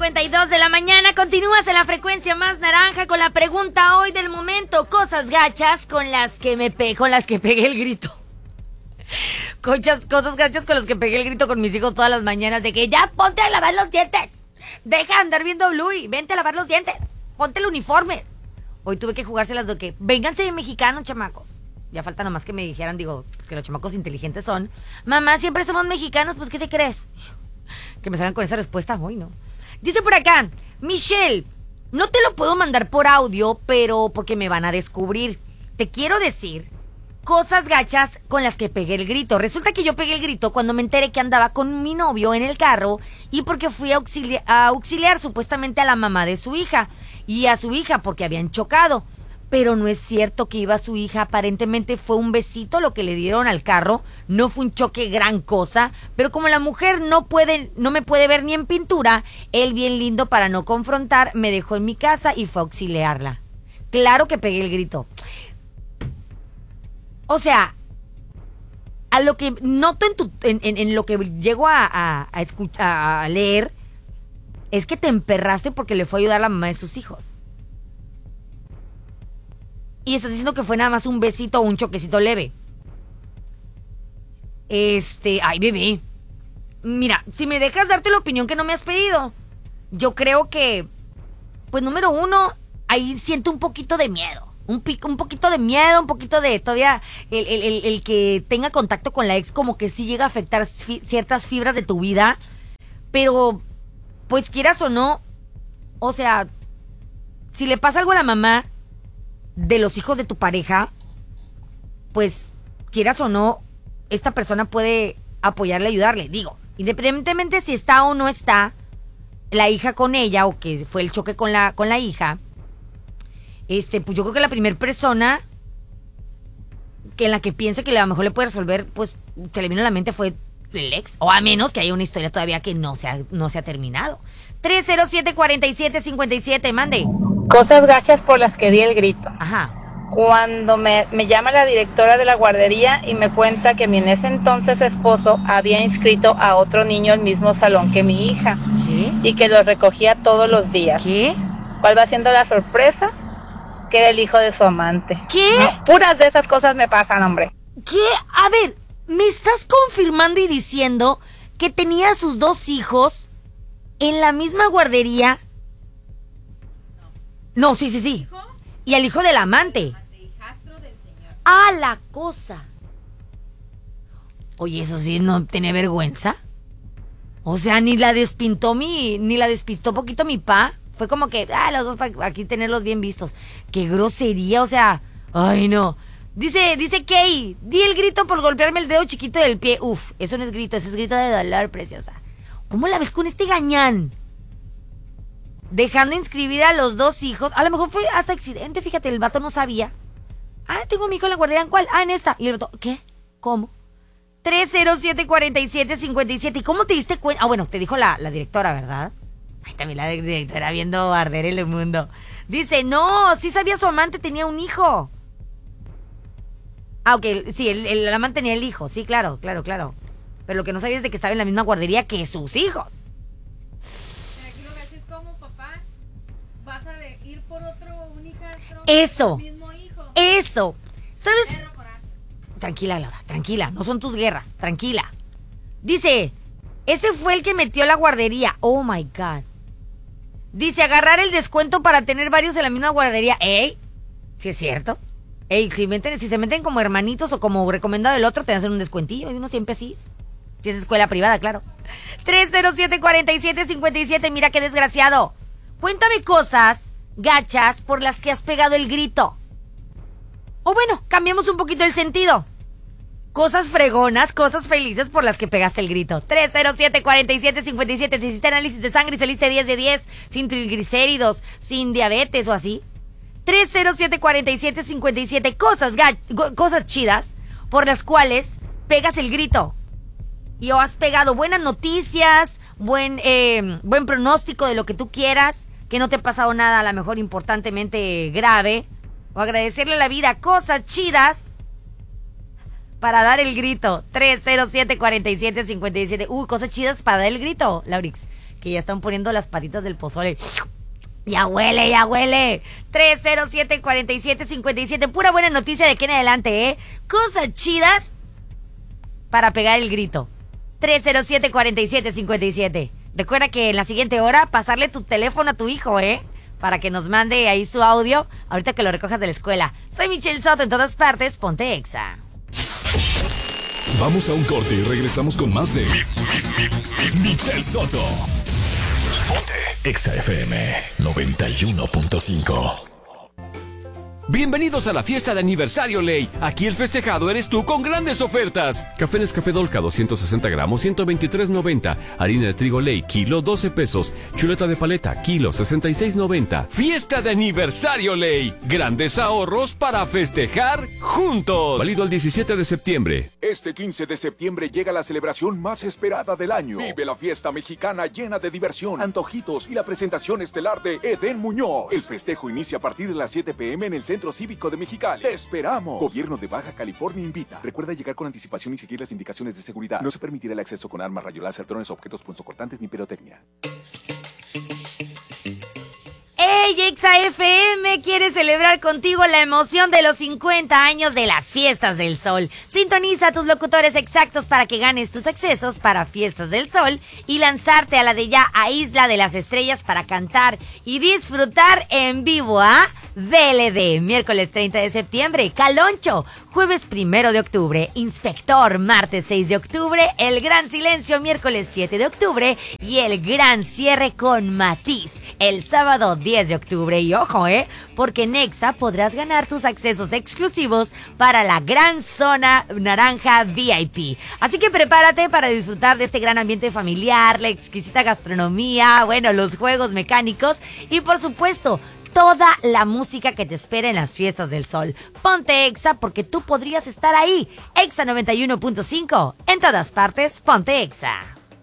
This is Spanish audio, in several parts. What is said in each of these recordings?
8:52 de la mañana. Continúas en la frecuencia más naranja con la pregunta hoy del momento. Cosas gachas con las que pegué el grito. Cosas gachas con las que pegué el grito con mis hijos todas las mañanas de que ya ponte a lavar los dientes. Deja de andar viendo Bluey, vente a lavar los dientes. Ponte el uniforme. Hoy tuve que jugárselas de que vénganse de mexicanos, chamacos. Ya falta nomás que me dijeran, digo, que los chamacos inteligentes son. Mamá, siempre somos mexicanos, pues ¿qué te crees? Que me salgan con esa respuesta hoy, ¿no? Dice por acá, Michelle, no te lo puedo mandar por audio, pero porque me van a descubrir. Te quiero decir cosas gachas con las que pegué el grito. Resulta que yo pegué el grito cuando me enteré que andaba con mi novio en el carro y porque fui a auxiliar supuestamente a la mamá de su hija y a su hija porque habían chocado. Pero no es cierto que iba su hija, aparentemente fue un besito lo que le dieron al carro, no fue un choque gran cosa, pero como la mujer no me puede ver ni en pintura, él bien lindo para no confrontar, me dejó en mi casa y fue a auxiliarla. Claro que pegué el grito. O sea, a lo que noto en lo que llego a leer, es que te emperraste porque le fue a ayudar a la mamá de sus hijos. Y estás diciendo que fue nada más un besito o un choquecito leve. Ay, bebé. Mira, si me dejas darte la opinión que no me has pedido, yo creo que, pues número uno, ahí siento un poquito de miedo. Un poquito de miedo, un poquito de todavía el que tenga contacto con la ex como que sí llega a afectar ciertas fibras de tu vida. Pero, pues quieras o no, o sea, si le pasa algo a la mamá de los hijos de tu pareja, pues quieras o no, esta persona puede apoyarle, ayudarle. Digo, independientemente si está o no está la hija con ella o que fue el choque con la hija, pues yo creo que la primera persona que en la que piense que a lo mejor le puede resolver, pues que le vino a la mente fue el ex, o a menos que haya una historia todavía que no se ha terminado. 307-4757, mande. Cosas gachas por las que di el grito. Ajá. Cuando me llama la directora de la guardería y me cuenta que mi en ese entonces esposo había inscrito a otro niño al mismo salón que mi hija. ¿Qué? Y que lo recogía todos los días. ¿Qué? ¿Cuál va siendo la sorpresa? Que era el hijo de su amante. ¿Qué? No, puras de esas cosas me pasan, hombre. ¿Qué? A ver, ¿me estás confirmando y diciendo que tenía a sus dos hijos en la misma guardería? No, sí. Y al hijo del amante. ¡Ah, la cosa! Oye, eso sí, ¿no tiene vergüenza? O sea, ni la despintó poquito mi pa. Fue como que, los dos para aquí tenerlos bien vistos. ¡Qué grosería! O sea, ¡ay, no! Dice Kay, di el grito por golpearme el dedo chiquito del pie. Uf, eso no es grito, eso es grito de dolor, preciosa. ¿Cómo la ves con este gañán? Dejando inscribir a los dos hijos. A lo mejor fue hasta accidente, fíjate, el vato no sabía. Tengo a mi hijo en la guardería, ¿en cuál? En esta. Y el otro, ¿qué? ¿Cómo? 307-4757. ¿Y cómo te diste cuenta? Bueno, te dijo la directora, ¿verdad? Ay, también la directora viendo arder el mundo. Dice, no, sí sabía su amante, tenía un hijo. Ok, sí, el amante tenía el hijo, sí, claro. Pero lo que no sabía es de que estaba en la misma guardería que sus hijos. Ir por un hijastro, eso, mismo hijo. Eso, ¿sabes? Tranquila, Laura, tranquila, no son tus guerras, tranquila. Dice, ese fue el que metió la guardería. Oh my God. Dice, agarrar el descuento para tener varios en la misma guardería. ¿Sí es cierto? Si se meten como hermanitos o como recomendado del otro, te hacen un descuentillo, de unos 100 pesillos. Si es escuela privada, claro. 307-4757, mira qué desgraciado. Cuéntame cosas gachas por las que has pegado el grito. O bueno, cambiemos un poquito el sentido. Cosas fregonas, cosas felices por las que pegaste el grito. 307-4757. ¿Te hiciste análisis de sangre y saliste 10 de 10 sin triglicéridos, sin diabetes o así? 307-4757. Cosas chidas por las cuales pegas el grito. Y o has pegado buenas noticias, buen pronóstico de lo que tú quieras, que no te ha pasado nada a lo mejor importantemente grave, o agradecerle a la vida cosas chidas para dar el grito. 307-4757. Cosas chidas para dar el grito, Laurix. que ya están poniendo las patitas del pozole. Ya huele, ya huele. 307-4757. Pura buena noticia de aquí en adelante, ¿eh? Cosas chidas para pegar el grito. 307-4757. Recuerda que en la siguiente hora pasarle tu teléfono a tu hijo, ¿eh? Para que nos mande ahí su audio ahorita que lo recojas de la escuela. Soy Michelle Soto, en todas partes, ponte Exa. Vamos a un corte y regresamos con más de Michelle Soto. Ponte Exa FM 91.5. Bienvenidos a la fiesta de aniversario Ley. Aquí el festejado eres tú con grandes ofertas. Café Nescafé Dolca 260 gramos, 123.90. Harina de trigo Ley, kilo 12 pesos. Chuleta de paleta, kilo 66.90. Fiesta de aniversario Ley. Grandes ahorros para festejar juntos. Válido el 17 de septiembre. Este 15 de septiembre llega la celebración más esperada del año. Vive la fiesta mexicana llena de diversión, antojitos y la presentación estelar de Edén Muñoz. El festejo inicia a partir de las 7 p.m. en el Centro Cívico de Mexicali. ¡Te esperamos! Gobierno de Baja California invita. Recuerda llegar con anticipación y seguir las indicaciones de seguridad. No se permitirá el acceso con armas, rayos láser, drones, objetos punzocortantes ni pirotecnia. ¡Hey, Exa FM! Quiere celebrar contigo la emoción de los 50 años de las Fiestas del Sol. Sintoniza a tus locutores exactos para que ganes tus accesos para Fiestas del Sol y lanzarte a la de ya a Isla de las Estrellas para cantar y disfrutar en vivo a DLD. Miércoles 30 de septiembre, Caloncho. Jueves 1 de octubre, Inspector. Martes 6 de octubre, El Gran Silencio. Miércoles 7 de octubre y el gran cierre con Matiz. El sábado 10 de octubre. Y ojo, porque en Exa podrás ganar tus accesos exclusivos para la gran zona naranja VIP. Así que prepárate para disfrutar de este gran ambiente familiar, la exquisita gastronomía, bueno, los juegos mecánicos y por supuesto toda la música que te espera en las Fiestas del Sol. Ponte Exa porque tú podrías estar ahí. Exa 91.5. En todas partes, ponte Exa.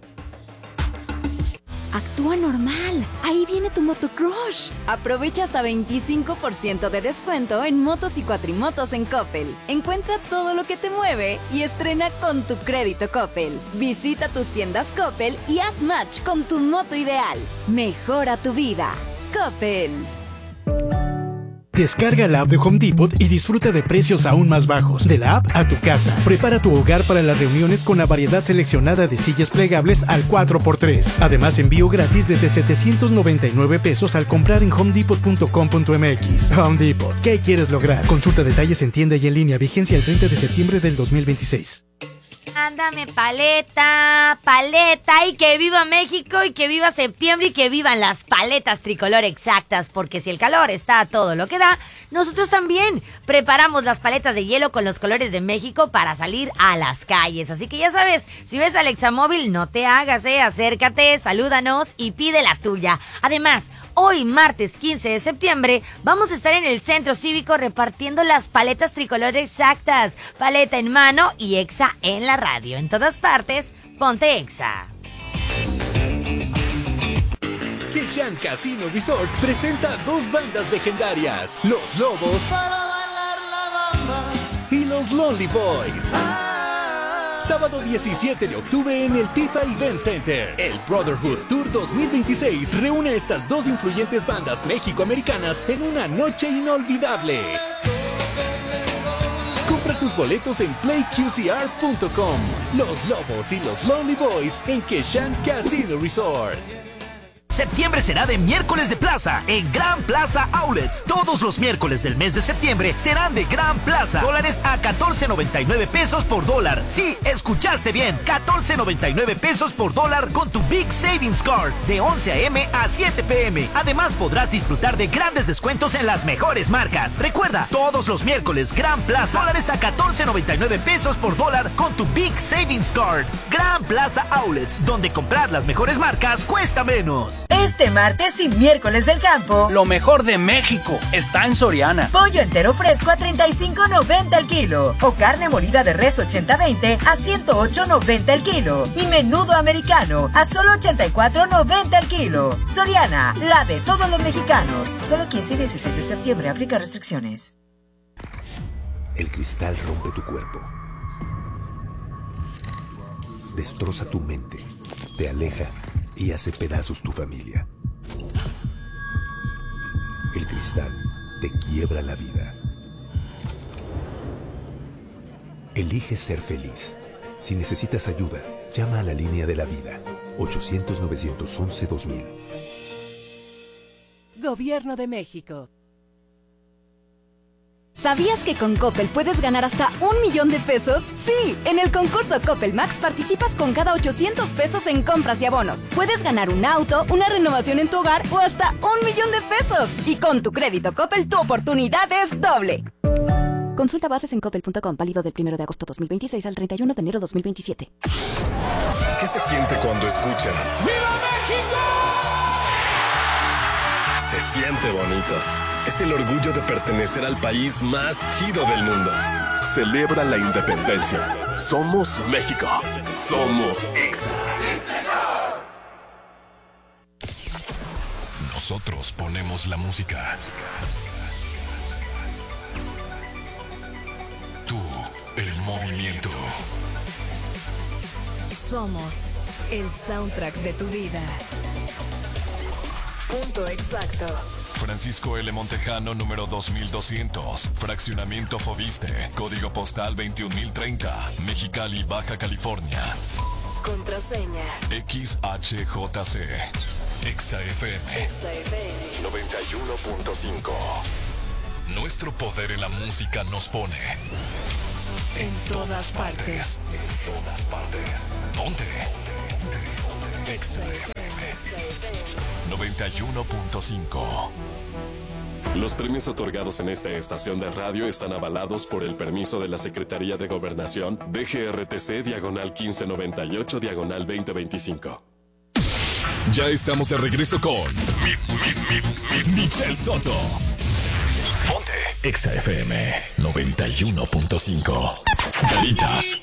Actúa normal. Ahí viene tu motocrush. Aprovecha hasta 25% de descuento en motos y cuatrimotos en Coppel. Encuentra todo lo que te mueve y estrena con tu crédito Coppel. Visita tus tiendas Coppel y haz match con tu moto ideal. Mejora tu vida. Coppel. Descarga la app de Home Depot y disfruta de precios aún más bajos. De la app a tu casa. Prepara tu hogar para las reuniones con la variedad seleccionada de sillas plegables al 4x3. Además, envío gratis desde 799 pesos al comprar en homedepot.com.mx. Home Depot. ¿Qué quieres lograr? Consulta detalles en tienda y en línea. Vigencia el 30 de septiembre del 2026. Ándame paleta, paleta, y que viva México, y que viva septiembre, y que vivan las paletas tricolor exactas, porque si el calor está a todo lo que da, nosotros también preparamos las paletas de hielo con los colores de México para salir a las calles. Así que ya sabes, si ves al Examóvil, no te hagas, acércate, salúdanos y pide la tuya. Además, hoy martes 15 de septiembre vamos a estar en el Centro Cívico repartiendo las paletas tricolor exactas, paleta en mano y Exa en la radio. En todas partes, ponte Exa. Keshan Casino Resort presenta dos bandas legendarias, Los Lobos y los Lonely Boys. Sábado 17 de octubre en el Pipa Event Center. El Brotherhood Tour 2026 reúne a estas dos influyentes bandas mexicoamericanas en una noche inolvidable. Compra tus boletos en playqcr.com. Los Lobos y los Lonely Boys en Keshan Casino Resort. Septiembre será de miércoles de plaza en Gran Plaza Outlets. Todos los miércoles del mes de septiembre serán de Gran Plaza. Dólares a 14.99 pesos por dólar. Sí, escuchaste bien. 14.99 pesos por dólar con tu Big Savings Card de 11 a.m. a 7 p.m. Además podrás disfrutar de grandes descuentos en las mejores marcas. Recuerda, todos los miércoles Gran Plaza. Dólares a 14.99 pesos por dólar con tu Big Savings Card. Gran Plaza Outlets, donde comprar las mejores marcas cuesta menos. Este martes y miércoles del campo, lo mejor de México está en Soriana. Pollo entero fresco a $35.90 el kilo. O carne molida de res 80-20 a $108.90 el kilo. Y menudo americano a solo $84.90 el kilo. Soriana, la de todos los mexicanos. Solo 15 y 16 de septiembre. Aplica restricciones. El cristal rompe tu cuerpo. Destroza tu mente. Te aleja y hace pedazos tu familia. El cristal te quiebra la vida. Elige ser feliz. Si necesitas ayuda, llama a la línea de la vida. 800-911-2000. Gobierno de México. ¿Sabías que con Coppel puedes ganar hasta 1 millón de pesos? Sí, en el concurso Coppel Max participas con cada 800 pesos en compras y abonos. Puedes ganar un auto, una renovación en tu hogar o hasta 1 millón de pesos. Y con tu crédito Coppel, tu oportunidad es doble. Consulta bases en coppel.com, válido del 1 de agosto 2026 al 31 de enero 2027. ¿Qué se siente cuando escuchas ¡Viva México! Se siente bonito. Es el orgullo de pertenecer al país más chido del mundo. Celebra la independencia. Somos México. Somos EXA. Nosotros ponemos la música. Tú, el movimiento. Somos el soundtrack de tu vida. Punto exacto. Francisco L. Montejano, número 2200. Fraccionamiento Foviste. Código postal 21030. Mexicali, Baja California. Contraseña. XHJC. EXA FM. EXA FM. 91.5. Nuestro poder en la música nos pone en todas partes. En todas partes. Ponte. EXA FM. 91.5. Los premios otorgados en esta estación de radio están avalados por el permiso de la Secretaría de Gobernación DGRTC /1598/2025. Ya estamos de regreso con Michelle Soto. Ponte EXA FM 91.5. Garitas.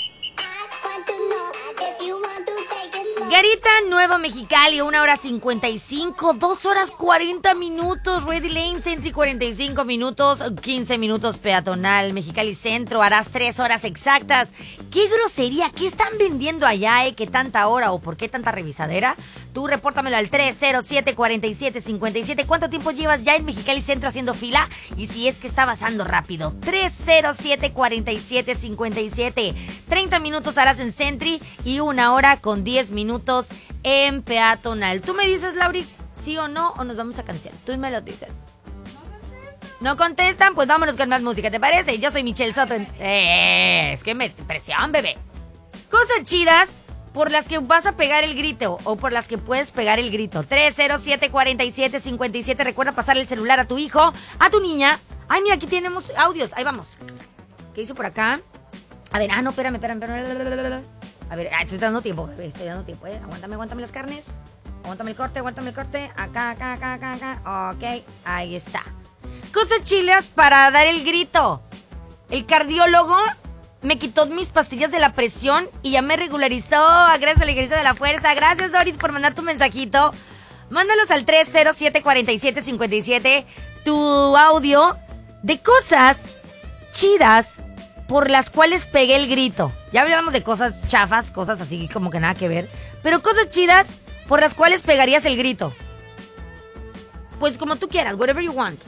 Garita Nueva Mexicali, 1:55, 2:40, Ready Lane, Sentry 45 minutos, 15 minutos peatonal, Mexicali Centro, harás 3 horas exactas. ¡Qué grosería! ¿Qué están vendiendo allá, ¿Qué tanta hora o por qué tanta revisadera? Tú repórtamelo al 307-4757. ¿Cuánto tiempo llevas ya en Mexicali Centro haciendo fila? Y si es que está avanzando rápido, 307-4757. 30 minutos harás en Sentry y 1 hora con 10 minutos en peatonal. Tú me dices, Laurix, sí o no, o nos vamos a cancelar. Tú me lo dices. ¿No contestan? Pues vámonos con más música, ¿te parece? Yo soy Michelle Soto. Es que me presión, bebé. Cosas chidas por las que vas a pegar el grito o por las que puedes pegar el grito. 307-4757. Recuerda pasar el celular a tu hijo, a tu niña. Ay, mira, aquí tenemos audios. Ahí vamos. ¿Qué hice por acá? A ver, no, espérame. A ver, estoy dando tiempo, bebé. Aguántame las carnes. Aguántame el corte. Acá. Ok, ahí está. Cosas chilas para dar el grito. El cardiólogo me quitó mis pastillas de la presión y ya me regularizó. Gracias al ejercicio de la fuerza. Gracias, Doris, por mandar tu mensajito. Mándalos al 307-4757. Tu audio de cosas chidas por las cuales pegué el grito. Ya hablamos de cosas chafas, cosas así como que nada que ver. Pero cosas chidas por las cuales pegarías el grito. Pues como tú quieras, whatever you want.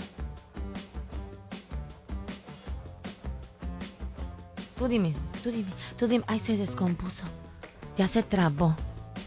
Tú dime. Ay, se descompuso. Ya se trabó.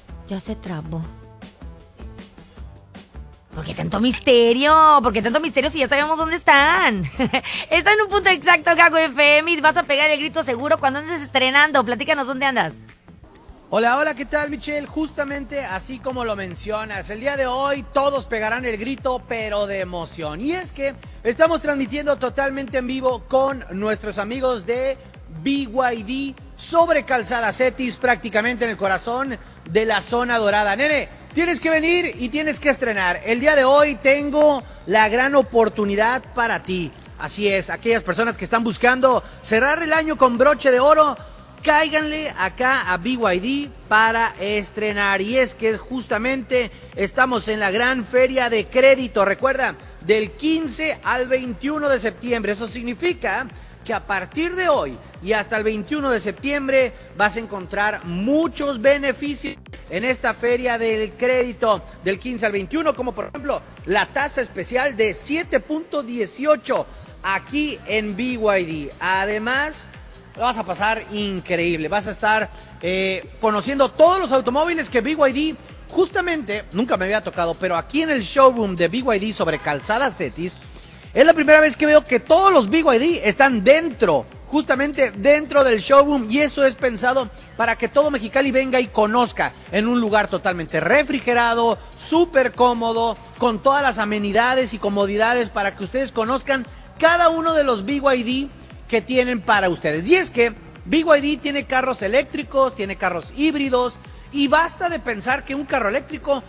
¿Por qué tanto misterio? Si ya sabemos dónde están. Está en un punto exacto, Gago FM, y vas a pegar el grito seguro cuando andes estrenando. Platícanos dónde andas. Hola, ¿qué tal, Michelle? Justamente así como lo mencionas, el día de hoy todos pegarán el grito, pero de emoción. Y es que estamos transmitiendo totalmente en vivo con nuestros amigos de BYD sobre Calzada Cetis, prácticamente en el corazón de la zona dorada. Nene, tienes que venir y tienes que estrenar. El día de hoy tengo la gran oportunidad para ti. Así es, aquellas personas que están buscando cerrar el año con broche de oro, cáiganle acá a BYD para estrenar. Y es que justamente estamos en la gran feria de crédito. Recuerda, del 15 al 21 de septiembre. Eso significa que a partir de hoy y hasta el 21 de septiembre vas a encontrar muchos beneficios en esta feria del crédito del 15 al 21, como por ejemplo la tasa especial de 7.18 aquí en BYD. Además, lo vas a pasar increíble, vas a estar conociendo todos los automóviles que BYD, justamente, nunca me había tocado, pero aquí en el showroom de BYD sobre Calzada Cetis, es la primera vez que veo que todos los BYD están justamente dentro del showroom, y eso es pensado para que todo Mexicali venga y conozca en un lugar totalmente refrigerado, súper cómodo, con todas las amenidades y comodidades para que ustedes conozcan cada uno de los BYD que tienen para ustedes. Y es que BYD tiene carros eléctricos, tiene carros híbridos, y basta de pensar que un carro eléctrico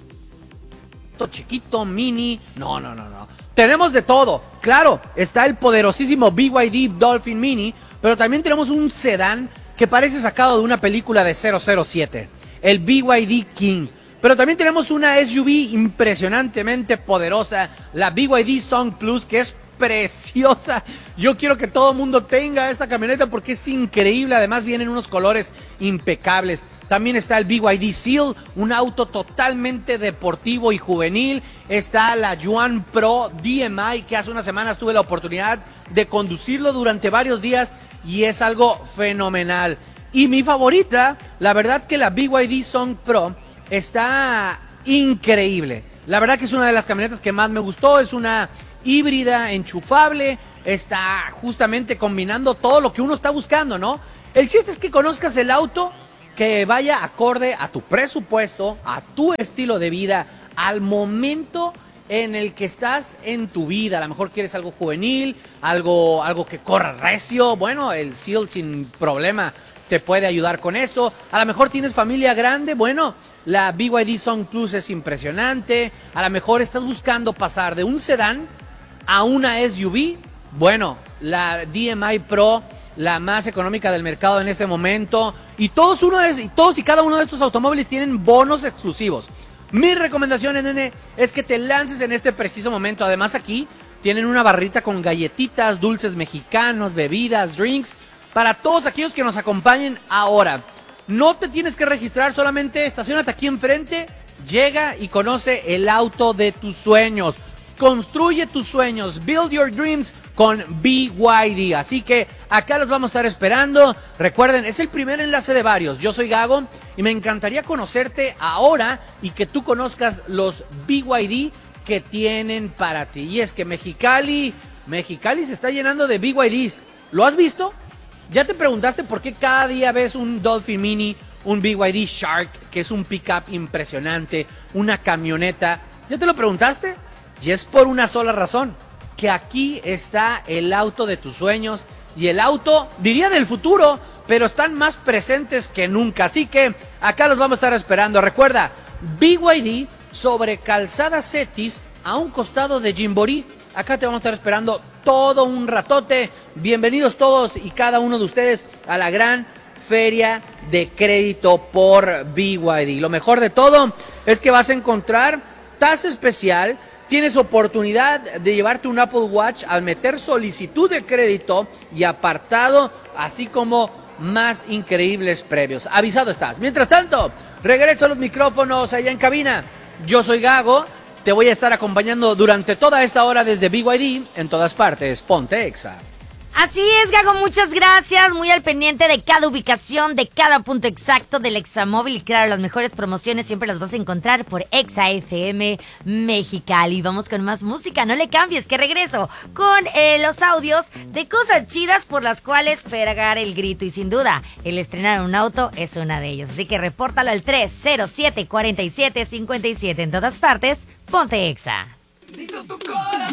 chiquito, mini, no. Tenemos de todo. Claro, está el poderosísimo BYD Dolphin Mini, pero también tenemos un sedán que parece sacado de una película de 007, el BYD King. Pero también tenemos una SUV impresionantemente poderosa, la BYD Song Plus, que es preciosa. Yo quiero que todo el mundo tenga esta camioneta porque es increíble. Además vienen unos colores impecables. También está el BYD Seal, un auto totalmente deportivo y juvenil. Está la Yuan Pro DMI, que hace unas semanas tuve la oportunidad de conducirlo durante varios días y es algo fenomenal. Y mi favorita, la verdad que la BYD Song Pro está increíble. La verdad que es una de las camionetas que más me gustó. Es una híbrida enchufable, está justamente combinando todo lo que uno está buscando, ¿no? El chiste es que conozcas el auto que vaya acorde a tu presupuesto, a tu estilo de vida, al momento en el que estás en tu vida. A lo mejor quieres algo juvenil, algo que corra recio. Bueno, el Seal sin problema te puede ayudar con eso. A lo mejor tienes familia grande, bueno, la BYD Song Plus es impresionante. A lo mejor estás buscando pasar de un sedán a una SUV, bueno, la DMI Pro, la más económica del mercado en este momento, y todos y cada uno de estos automóviles tienen bonos exclusivos. Mi recomendación, nene, es que te lances en este preciso momento. Además, aquí tienen una barrita con galletitas, dulces mexicanos, bebidas, drinks, para todos aquellos que nos acompañen ahora. No te tienes que registrar, solamente estaciónate aquí enfrente, llega y conoce el auto de tus sueños. Construye tus sueños, build your dreams con BYD. Así que acá los vamos a estar esperando. Recuerden, es el primer enlace de varios. Yo soy Gago y me encantaría conocerte ahora y que tú conozcas los BYD que tienen para ti. Y es que Mexicali se está llenando de BYDs. ¿Lo has visto? ¿Ya te preguntaste por qué cada día ves un Dolphin Mini, un BYD Shark, que es un pickup impresionante, una camioneta? ¿Ya te lo preguntaste? Y es por una sola razón, que aquí está el auto de tus sueños y el auto, diría del futuro, pero están más presentes que nunca. Así que acá los vamos a estar esperando. Recuerda, BYD sobre Calzada Cetis, a un costado de Gymboree. Acá te vamos a estar esperando todo un ratote. Bienvenidos todos y cada uno de ustedes a la gran feria de crédito por BYD. Lo mejor de todo es que vas a encontrar tasa especial. Tienes oportunidad de llevarte un Apple Watch al meter solicitud de crédito y apartado, así como más increíbles premios. Avisado estás. Mientras tanto, regreso a los micrófonos allá en cabina. Yo soy Gago, te voy a estar acompañando durante toda esta hora desde BYD, en todas partes. Ponte Exa. Así es, Gago, muchas gracias. Muy al pendiente de cada ubicación, de cada punto exacto del Examóvil. Y claro, las mejores promociones siempre las vas a encontrar por Exa FM Mexicali. Vamos con más música, no le cambies, que regreso con los audios de cosas chidas por las cuales pegar el grito. Y sin duda, el estrenar un auto es una de ellas. Así que repórtalo al 307-4757. En todas partes, ponte Exa. Tu corazón.